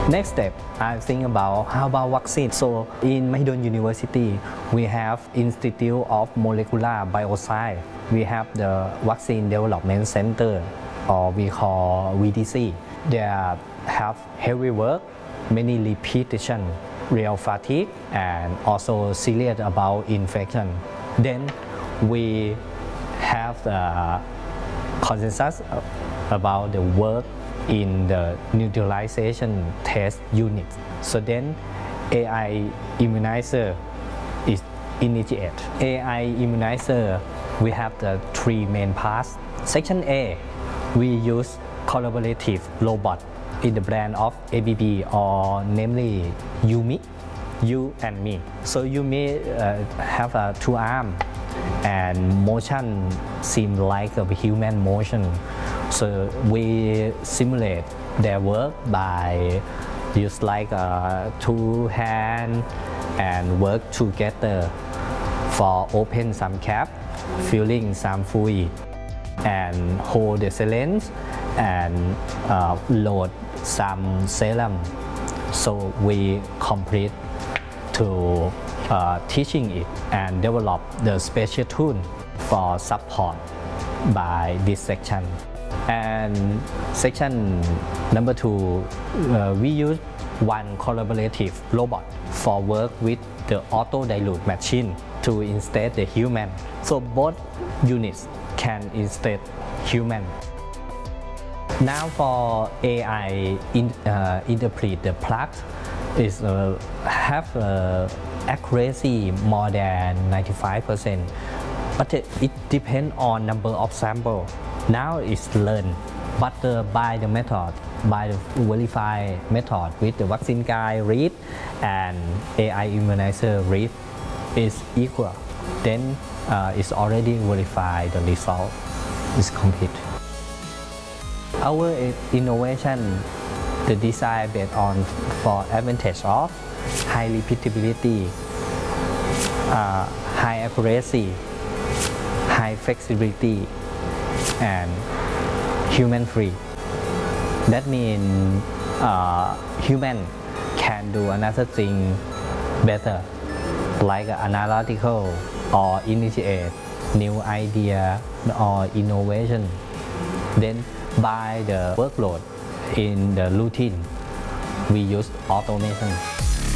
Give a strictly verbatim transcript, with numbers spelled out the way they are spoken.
Next step, I think about how about vaccine. So in Mahidol University, we have Institute of Molecular Bioscience. We have the Vaccine Development Center, or we call V D C. They have heavy work, many repetition, real fatigue, and also serious about infection. Then we have the consensus about the work in the neutralization test unit. So then A I immunizer is initiated. A I immunizer, we have the three main parts. Section A, we use collaborative robot in the brand of A B B, or namely Yumi, you and me. So Yumi uh, have a two arm and motion seem like a human motion. So we simulate their work by use like uh, two hands and work together for open some cap, filling some fluid, and hold the syringe and uh, load some serum. So we complete to uh, teaching it and develop the special tool for support by this section. And section number two, uh, we use one collaborative robot for work with the auto dilute machine to instead the human. So both units can instead human. Now for A I in, uh, interpret the plug is uh, have uh, accuracy more than ninety-five percent, but it, it depends on number of sample. Now it's learned, but uh, by the method, by the verify method with the vaccine guide read and A I immunizer read is equal, then uh, it's already verified the result is complete. Our innovation, the design based on for advantage of high repeatability, uh, high accuracy, high flexibility, and human free. That means uh, human can do another thing better, like analytical or initiate new idea or innovation. Then by the workload in the routine, we use automation.